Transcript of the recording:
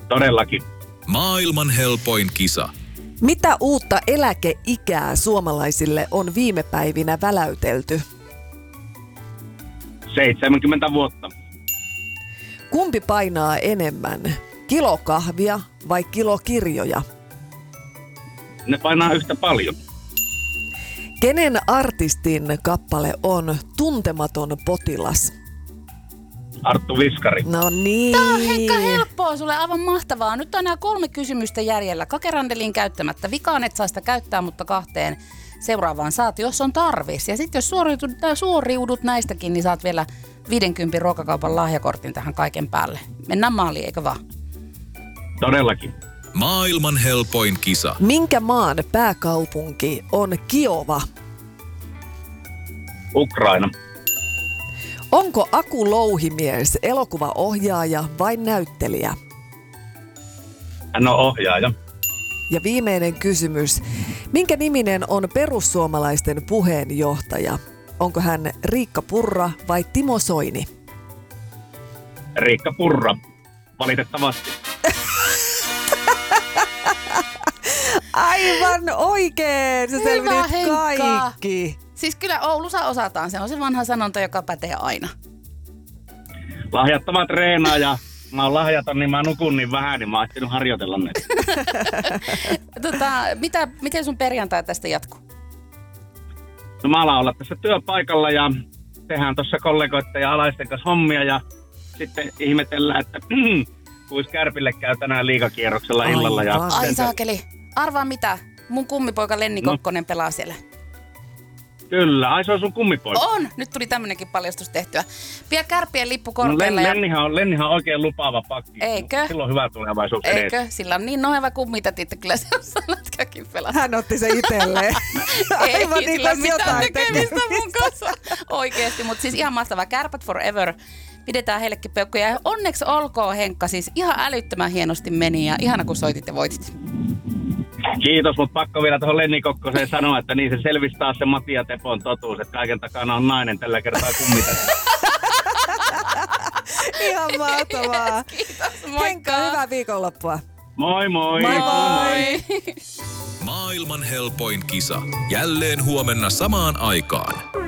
Todellakin. Maailman helpoin kisa. Mitä uutta eläkeikää suomalaisille on viime päivinä väläytelty? 70 vuotta. Kumpi painaa enemmän? Kilo kahvia vai kilo kirjoja? Ne painaa yhtä paljon. Kenen artistin kappale on Tuntematon potilas? Arttu Viskari. No niin. Tää on Henkka helppoa sulle, aivan mahtavaa. Nyt on nämä 3 kysymystä jäljellä. Kakerandeliin käyttämättä. Vikaan et saa sitä käyttää, mutta 2 seuraavaan saat, jos on tarvis. Ja sitten jos suoriudut näistäkin, niin saat vielä 50 ruokakaupan lahjakortin tähän kaiken päälle. Mennään maaliin, eikö vaan? Todellakin. Maailman helpoin kisa. Minkä maan pääkaupunki on Kiova? Ukraina. Onko Aku Louhimies elokuvaohjaaja vai näyttelijä? Hän on ohjaaja. Ja viimeinen kysymys. Minkä niminen on perussuomalaisten puheenjohtaja? Onko hän Riikka Purra vai Timo Soini? Riikka Purra. Valitettavasti. Aivan oikein! Sä selvit kaikki. Siis kyllä Oulussa osataan. Se on se vanha sanonta, joka pätee aina. Lahjattomat treenaa ja mä oon lahjaton, niin mä nukun niin vähän, niin mä oon ehtinyt harjoitella ne. Miten sun perjantai tästä jatkuu? No mä alan olla tässä työpaikalla ja tehdään tuossa kollegoiden ja alaisten kanssa hommia ja sitten ihmetellään, että kuis Kärpille käy tänään liigakierroksella illalla. Ja ai saakeli. Arvaa mitä? Mun kummipoika Lenni Kokkonen pelaa siellä. Kyllä, ai se on sun kummipoika. On! Nyt tuli tämmönenkin paljastus tehtyä. Pidä Kärppien lippu korkealla. No Lennihan on oikein lupaava pakki. Eikö? Sillä on hyvä tulevaisuus edessä. Eikö? Sillä on niin noheva kummitäti, että kyllä se osaa lätkäkin pelata. Hän otti sen itselleen. Ei sillä mitään tekemistä mun kanssa. Oikeesti, mutta siis ihan mahtavaa. Kärpät forever. Pidetään heillekin peukkuja. Ja onneksi olkoon Henkka, siis ihan älyttömän hienosti meni ja ihana kun soitit ja voitit. Kiitos, mutta pakko vielä tuohon Lenni Kokkoseen sanoa, että niin se selvisi taas se Matti ja Tepon totuus, että kaiken takana on nainen, tällä kertaa kummitäti. Ihan mahtavaa. Kiitos, moikka. Henkka, hyvää viikonloppua. Moi moi. Moi moi. Maailman helpoin kisa. Jälleen huomenna samaan aikaan.